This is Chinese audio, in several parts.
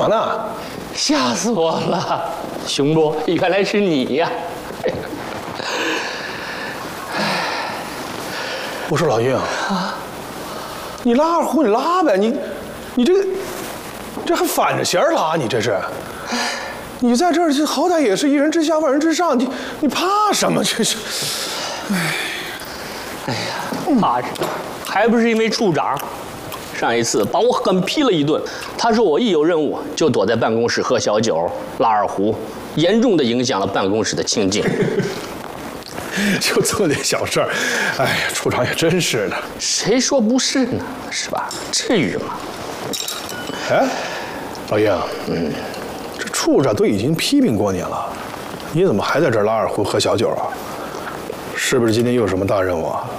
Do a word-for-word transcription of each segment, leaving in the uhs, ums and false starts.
嘛呢？ 吓死我了，熊伯，原来是你呀！ 我说老鹰啊，你拉二胡你拉呗，你你这个这还反着弦拉，你这是？你在这儿这好歹也是一人之下万人之上，你你怕什么？这是？哎， 哎呀，怕什么？还不是因为处长。 上一次把我狠批了一顿，他说我一有任务就躲在办公室喝小酒、拉二胡，严重的影响了办公室的清静。 就这么点小事儿，哎呀，处长也真是的。 谁说不是呢？是吧？至于吗？ 哎，老鹰，嗯，这处长都已经批评过你了，你怎么还在这儿拉二胡喝小酒啊？是不是今天又有什么大任务啊？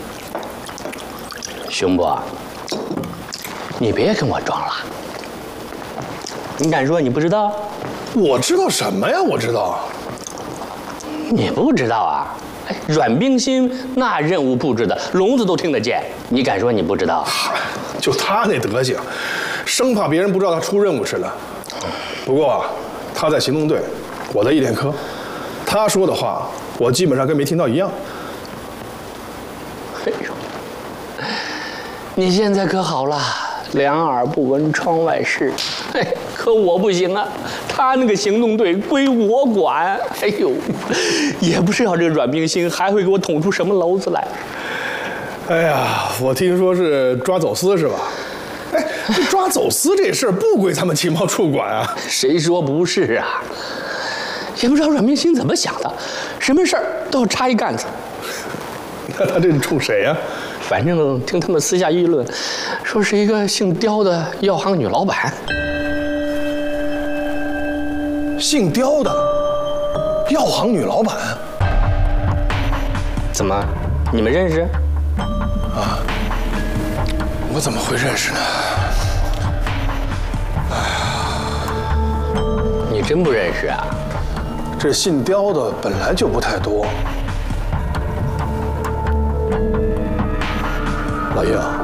熊伯。 你别跟我装了！你敢说你不知道？ 我知道什么呀？我知道。 你不知道啊？哎，阮冰心那任务布置的，聋子都听得见。你敢说你不知道？ 就他那德行，生怕别人不知道他出任务似的。不过他在行动队，我在一电科，他说的话我基本上跟没听到一样。 哎呦，你现在可好了。 两耳不闻窗外事，哎，可我不行啊！他那个行动队归我管，哎呦，也不知道这个阮冰心还会给我捅出什么娄子来。 哎呀，我听说是抓走私是吧？哎，这抓走私这事儿不归咱们情报处管啊。 谁说不是啊？也不知道阮冰心怎么想的，什么事儿都要插一杆子。 那他这是冲谁呀？ 反正听他们私下议论，说是一个姓刁的药行女老板。 姓刁的药行女老板？ 怎么，你们认识？ 啊，我怎么会认识呢？哎呀， 你真不认识啊？ 这姓刁的本来就不太多。老鹰。